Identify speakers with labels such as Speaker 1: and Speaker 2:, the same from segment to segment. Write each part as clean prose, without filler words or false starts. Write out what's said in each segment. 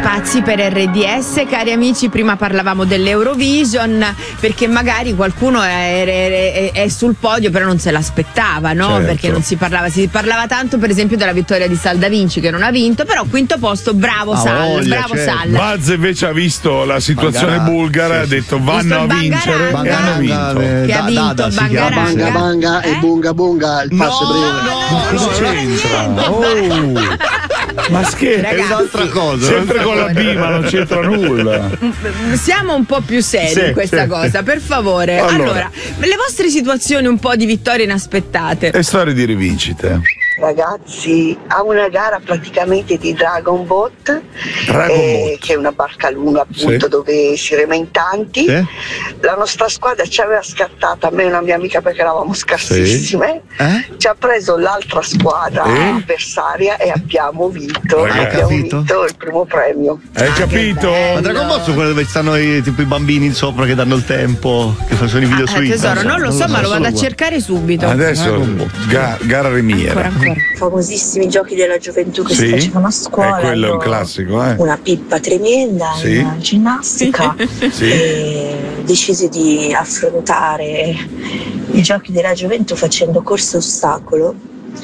Speaker 1: spazi per RDS, cari amici. Prima parlavamo dell'Eurovision, perché magari qualcuno è sul podio però non se l'aspettava, no?
Speaker 2: Certo.
Speaker 1: Perché non si parlava tanto per esempio della vittoria di Sal Da Vinci, che non ha vinto, però quinto posto, bravo Sal, bravo Sal.
Speaker 2: Buzz invece ha visto la situazione bulgara, ha detto vanno a vincere e hanno vinto.
Speaker 1: Che ha vinto
Speaker 3: Banga Banga e Bunga Bunga, il passo breve.
Speaker 2: Cosa c'entra? Ma scherzo,
Speaker 1: Ragazzi,
Speaker 2: è un'altra cosa. Sempre con la B, ma non c'entra nulla.
Speaker 1: Siamo un po' più seri in questa cosa, per favore. Allora, le vostre situazioni un po' di vittorie inaspettate.
Speaker 2: E storie di rivincite.
Speaker 4: Ragazzi, a una gara praticamente di Dragon Boat, che è una barcaluna appunto dove si rema in tanti. La nostra squadra ci aveva scattata, a me e una mia amica, perché eravamo scarsissime. Ci ha preso l'altra squadra avversaria e abbiamo vinto. Abbiamo vinto il primo premio.
Speaker 2: Hai capito?
Speaker 5: Ma Dragon Ball sono quelle dove stanno tipo i bambini sopra che danno il tempo, che fanno i video su Instagram.
Speaker 1: Tesoro, non lo so, ma lo vado a cercare subito.
Speaker 2: Adesso gara remiera.
Speaker 6: Famosissimi giochi della gioventù che si facevano a scuola.
Speaker 2: Quello è un classico,
Speaker 6: Una pippa tremenda in ginnastica. E decisi di affrontare i giochi della gioventù facendo corse ostacolo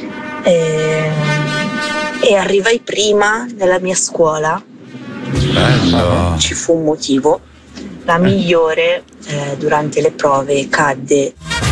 Speaker 6: e arrivai prima nella mia scuola. Ci fu un motivo. La migliore durante le prove cadde.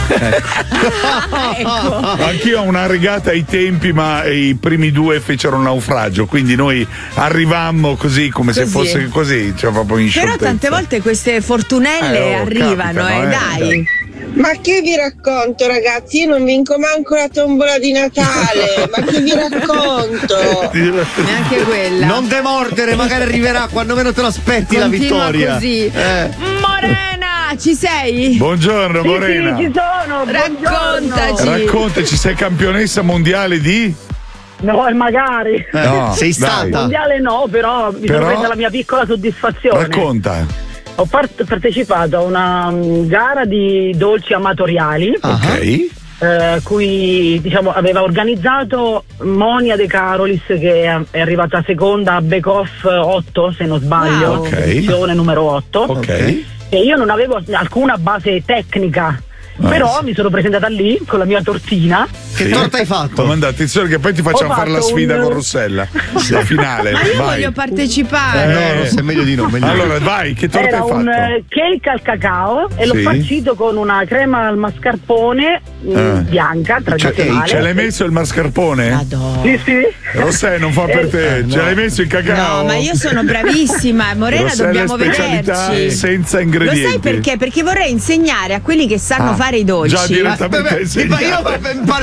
Speaker 2: Anch'io ho una regata ai tempi, ma i primi due fecero un naufragio, quindi noi arrivammo così come se fosse così, cioè proprio in
Speaker 1: Però tante volte queste fortunelle arrivano,
Speaker 2: capitano,
Speaker 1: dai.
Speaker 7: Ma che vi racconto, ragazzi? Io non vinco manco la tombola di Natale. Ma che vi racconto?
Speaker 1: Neanche quella.
Speaker 5: Non demordere, magari arriverà quando meno te lo aspetti.
Speaker 1: Continua
Speaker 5: la vittoria.
Speaker 1: Così. Morena, ci sei?
Speaker 2: Buongiorno Morena.
Speaker 7: Sì, ci sono.
Speaker 2: Raccontaci, sei campionessa mondiale di?
Speaker 7: No, magari.
Speaker 2: No,
Speaker 5: sei stata?
Speaker 7: Mondiale no, però mi sono presa la mia piccola soddisfazione.
Speaker 2: Racconta.
Speaker 7: Ho partecipato a una gara di dolci amatoriali. Cui diciamo aveva organizzato Monia De Carolis, che è arrivata seconda a Bake Off 8 se non sbaglio, edizione numero 8. E io non avevo alcuna base tecnica, però mi sono presentata lì con la mia tortina.
Speaker 5: Che torta hai fatto?
Speaker 2: Ma attenzione che poi ti facciamo fare la sfida con Rossella, la finale.
Speaker 1: Ma io voglio partecipare.
Speaker 5: No, se meglio di no.
Speaker 2: Allora vai, che torta
Speaker 7: Era
Speaker 2: hai fatto?
Speaker 7: un cake al cacao e l'ho farcito con una crema al mascarpone bianca, tradizionale.
Speaker 2: Ce l'hai messo il mascarpone?
Speaker 1: Madonna.
Speaker 7: Sì.
Speaker 2: Rossella non fa per te, ce l'hai messo il cacao?
Speaker 1: No, ma io sono bravissima, Morena,
Speaker 2: Rossella,
Speaker 1: dobbiamo
Speaker 2: specialità
Speaker 1: vederci.
Speaker 2: senza ingredienti.
Speaker 1: Lo sai perché? Perché vorrei insegnare a quelli che sanno fare i dolci.
Speaker 2: Già direttamente
Speaker 5: ma io